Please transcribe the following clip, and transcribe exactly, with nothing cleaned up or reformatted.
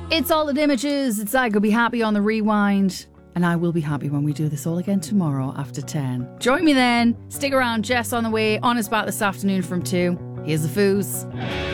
It's All the Images. It's I Could Be Happy on the Rewind. And I will be happy when we do this all again tomorrow after ten. Join me then. Stick around. Jess on the way. On his back this afternoon from two. Here's the foos.